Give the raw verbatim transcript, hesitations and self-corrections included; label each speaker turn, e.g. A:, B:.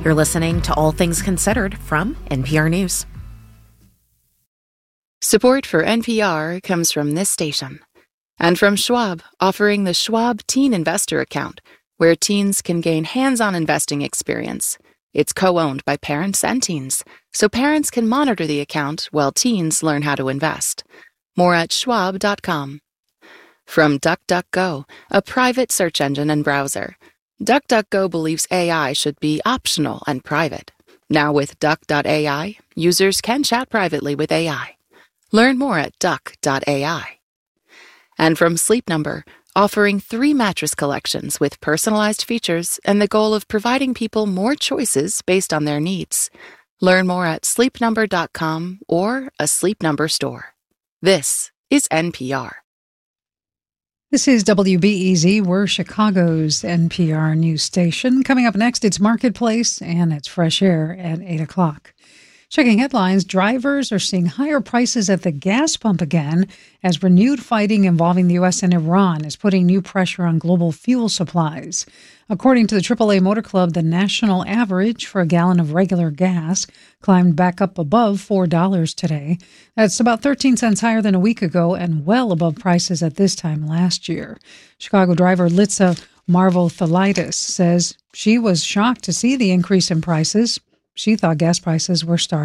A: You're listening to All Things Considered from N P R News.
B: Support for N P R comes from this station and from Schwab, offering the Schwab Teen Investor Account, where teens can gain hands-on investing experience. It's co-owned by parents and teens, so parents can monitor the account while teens learn how to invest. More at schwab dot com. From DuckDuckGo, a private search engine and browser. DuckDuckGo believes A I should be optional and private. Now with Duck dot A I, users can chat privately with A I. Learn more at duck dot A I. And from Sleep Number, offering three mattress collections with personalized features and the goal of providing people more choices based on their needs. Learn more at sleep number dot com or a Sleep Number store. This is N P R.
C: This is W B E Z. We're Chicago's N P R news station. Coming up next, it's Marketplace and it's Fresh Air at eight o'clock. Checking headlines, drivers are seeing higher prices at the gas pump again as renewed fighting involving the U S and Iran is putting new pressure on global fuel supplies. According to the triple A Motor Club, the national average for a gallon of regular gas climbed back up above four dollars today. That's about thirteen cents higher than a week ago and well above prices at this time last year. Chicago driver Litsa Marvel-Thalitis says she was shocked to see the increase in prices. She thought gas prices were starting